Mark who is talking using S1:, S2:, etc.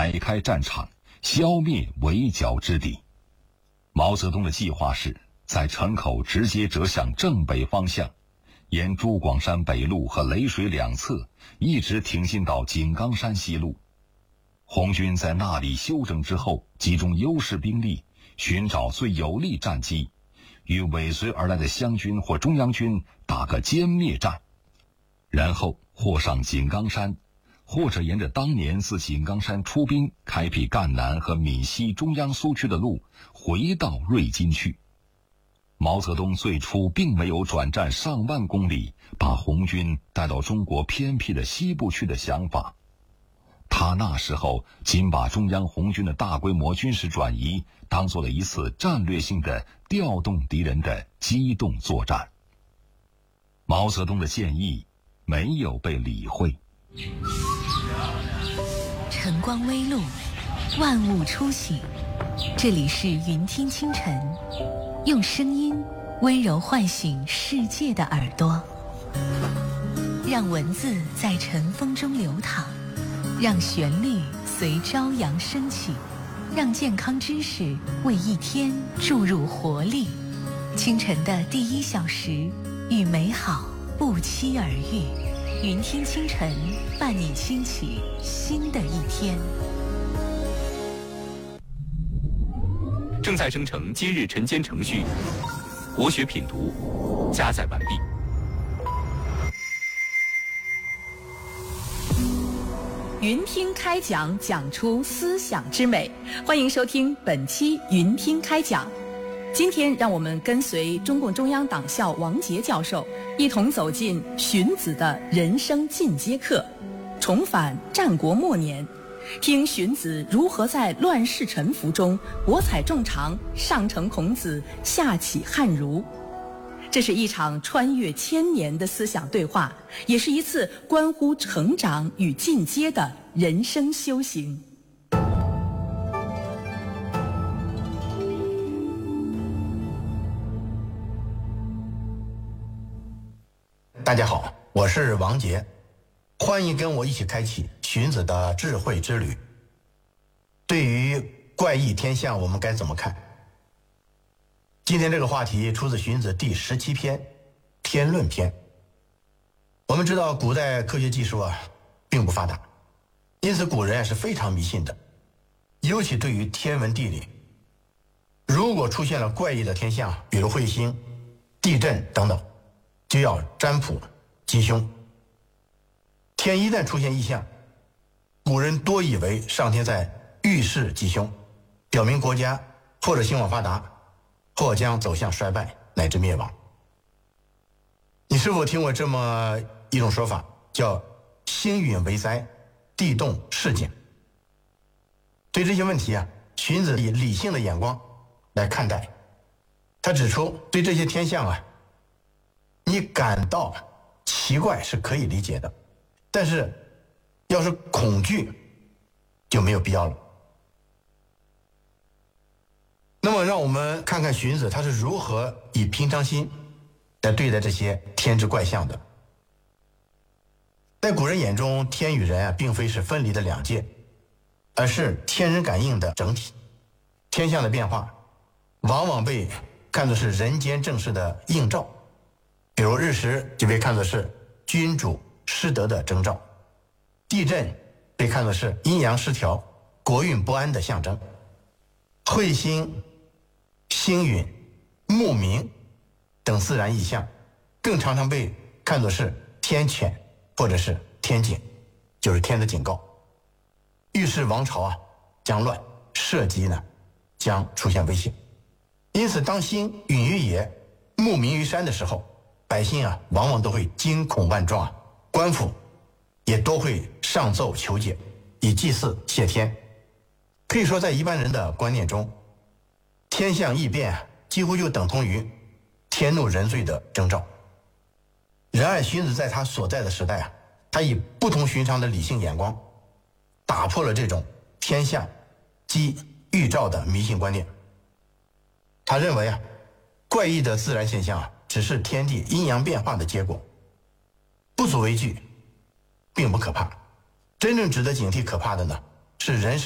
S1: 摆开战场，消灭围剿之敌。毛泽东的计划是在城口直接折向正北方向，沿珠广山北路和雷水两侧一直挺进到井冈山西路。红军在那里休整之后，集中优势兵力，寻找最有利战机，与尾随而来的湘军或中央军打个歼灭战，然后或上井冈山，或者沿着当年自井冈山出兵开辟赣南和闽西中央苏区的路回到瑞金去。毛泽东最初并没有转战上万公里把红军带到中国偏僻的西部去的想法，他那时候仅把中央红军的大规模军事转移当做了一次战略性的调动敌人的机动作战。毛泽东的建议没有被理会。
S2: 晨光微露，万物初醒，这里是云听清晨，用声音温柔唤醒世界的耳朵，让文字在晨风中流淌，让旋律随朝阳升起，让健康知识为一天注入活力。清晨的第1小时，与美好不期而遇。云听清晨，伴你兴起新的一天。
S3: 正在生成今日晨间程序，国学品读加载完毕。
S4: 云听开讲，讲出思想之美。欢迎收听本期云听开讲。今天让我们跟随中共中央党校王杰教授，一同走进荀子的人生进阶课，重返战国末年，听荀子如何在乱世沉浮中博采众长，上承孔子，下启汉儒。这是一场穿越千年的思想对话，也是一次关乎成长与进阶的人生修行。
S5: 大家好，我是王杰，欢迎跟我一起开启荀子的智慧之旅。对于怪异天象，我们该怎么看？今天这个话题出自荀子第17篇《天论篇》。我们知道古代科学技术并不发达，因此古人是非常迷信的，尤其对于天文地理。如果出现了怪异的天象，比如彗星、地震等等，就要占卜吉凶。天一旦出现异象，古人多以为上天在预示吉凶，表明国家或者兴旺发达，或将走向衰败乃至灭亡。你是否听过这么一种说法，叫星陨为灾，地动事件？对这些问题荀子以理性的眼光来看待。他指出，对这些天象你感到奇怪是可以理解的，但是要是恐惧就没有必要了。那么让我们看看荀子他是如何以平常心来对待这些天之怪象的。在古人眼中，天与人并非是分离的两界，而是天人感应的整体。天象的变化往往被看作是人间正事的映照，比如日食就被看作是君主失德的征兆，地震被看作是阴阳失调、国运不安的象征，彗星、星陨、牧民等自然异象更常常被看作是天谴或者是天警，就是天的警告，预示王朝将乱，社稷将出现危险。因此当星陨于野，牧民于山的时候，百姓往往都会惊恐万状，官府也都会上奏求解，以祭祀谢天。可以说在一般人的观念中，天象异变几乎就等同于天怒人罪的征兆。然而荀子在他所在的时代他以不同寻常的理性眼光打破了这种天象即预兆的迷信观念。他认为怪异的自然现象只是天地阴阳变化的结果，不足为惧，并不可怕。真正值得警惕可怕的是人生